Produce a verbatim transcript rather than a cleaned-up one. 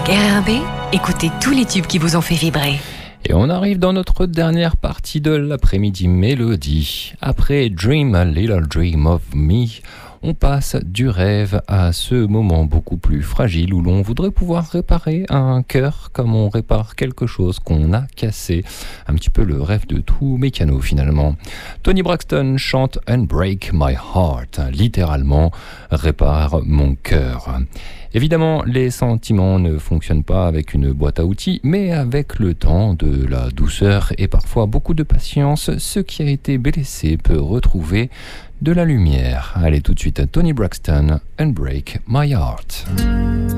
R R B, écoutez tous les tubes qui vous ont fait vibrer. Et on arrive dans notre dernière partie de l'après-midi mélodie. Après Dream a Little Dream of Me, on passe du rêve à ce moment beaucoup plus fragile où l'on voudrait pouvoir réparer un cœur comme on répare quelque chose qu'on a cassé. Un petit peu le rêve de tout mécano finalement. Toni Braxton chante And Break My Heart, littéralement répare mon cœur. Évidemment, les sentiments ne fonctionnent pas avec une boîte à outils, mais avec le temps, de la douceur et parfois beaucoup de patience, ce qui a été blessé peut retrouver de la lumière. Allez tout de suite à Toni Braxton, And Break My Heart.